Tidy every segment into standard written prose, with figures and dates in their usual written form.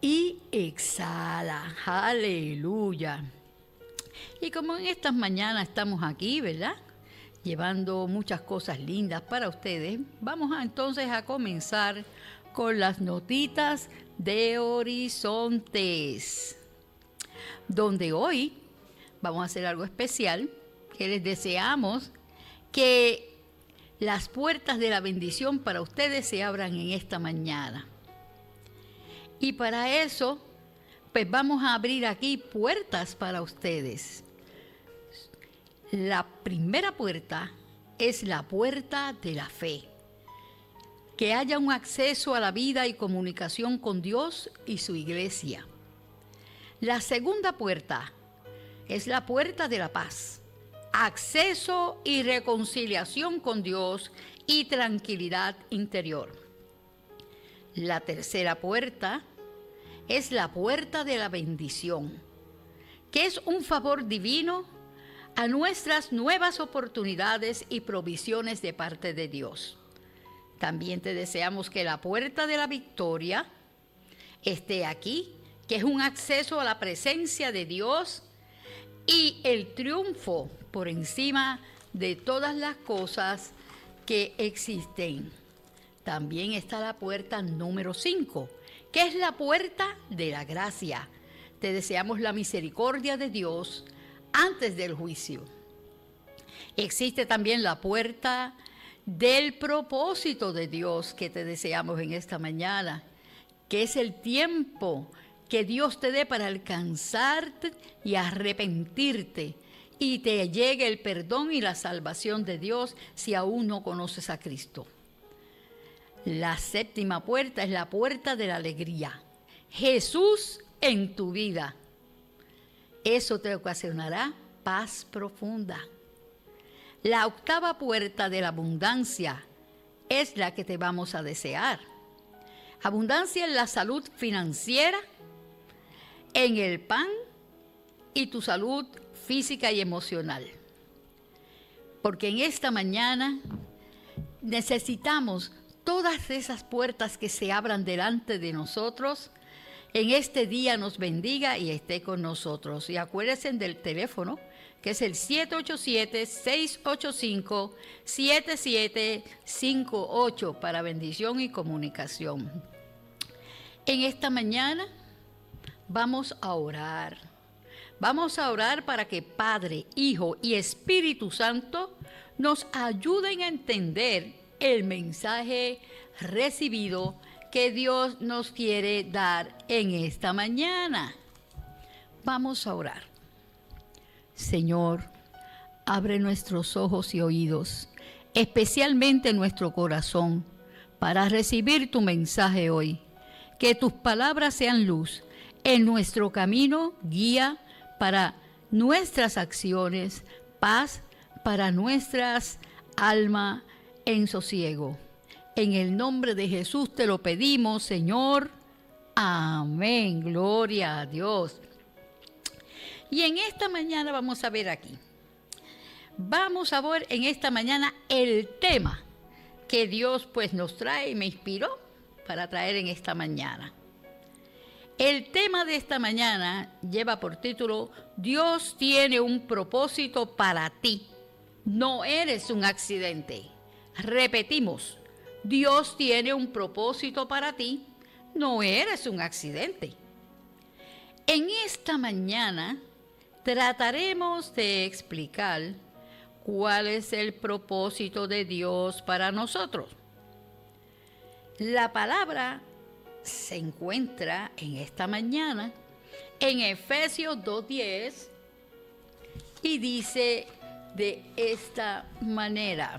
y exhala. Aleluya. Y como en estas mañanas estamos aquí, ¿verdad?, llevando muchas cosas lindas para ustedes, vamos entonces a comenzar con las notitas de Horizontes, donde hoy vamos a hacer algo especial, que les deseamos que las puertas de la bendición para ustedes se abran en esta mañana. Y para eso, pues vamos a abrir aquí puertas para ustedes. La primera puerta es la puerta de la fe. Que haya un acceso a la vida y comunicación con Dios y su iglesia. La segunda puerta es la puerta de la paz. Acceso y reconciliación con Dios y tranquilidad interior. La tercera puerta es la puerta de la bendición, que es un favor divino a nuestras nuevas oportunidades y provisiones de parte de Dios. También te deseamos que la puerta de la victoria esté aquí, que es un acceso a la presencia de Dios y el triunfo por encima de todas las cosas que existen. También está la puerta número 5, que es la puerta de la gracia. Te deseamos la misericordia de Dios antes del juicio. Existe también la puerta del propósito de Dios que te deseamos en esta mañana, que es el tiempo que Dios te dé para alcanzarte y arrepentirte y te llegue el perdón y la salvación de Dios si aún no conoces a Cristo. La séptima puerta es la puerta de la alegría. Jesús en tu vida. Eso te ocasionará paz profunda. La octava puerta de la abundancia es la que te vamos a desear. Abundancia en la salud financiera, en el pan y tu salud física y emocional. Porque en esta mañana necesitamos todas esas puertas que se abran delante de nosotros. En este día nos bendiga y esté con nosotros. Y acuérdense del teléfono, que es el 787-685-7758 para bendición y comunicación. En esta mañana vamos a orar. Vamos a orar para que Padre, Hijo y Espíritu Santo nos ayuden a entender el mensaje recibido que Dios nos quiere dar en esta mañana. Vamos a orar. Señor, abre nuestros ojos y oídos, especialmente nuestro corazón, para recibir tu mensaje hoy. Que tus palabras sean luz en nuestro camino, guía para nuestras acciones, paz para nuestras almas en sosiego. En el nombre de Jesús te lo pedimos, Señor. Amén. Gloria a Dios. Y en esta mañana vamos a ver aquí. Vamos a ver en esta mañana el tema que Dios pues nos trae y me inspiró para traer en esta mañana. El tema de esta mañana lleva por título: Dios tiene un propósito para ti. No eres un accidente. Repetimos. Dios tiene un propósito para ti, no eres un accidente. En esta mañana trataremos de explicar cuál es el propósito de Dios para nosotros. La palabra se encuentra en esta mañana en Efesios 2:10 y dice de esta manera: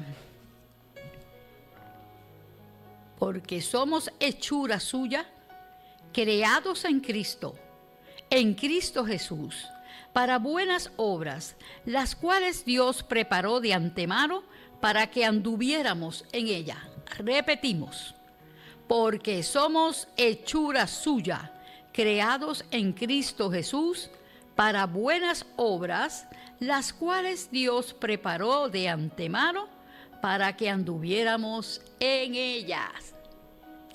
porque somos hechura suya, creados en Cristo Jesús, para buenas obras, las cuales Dios preparó de antemano para que anduviéramos en ella. Repetimos, porque somos hechura suya, creados en Cristo Jesús, para buenas obras, las cuales Dios preparó de antemano para que anduviéramos en ellas.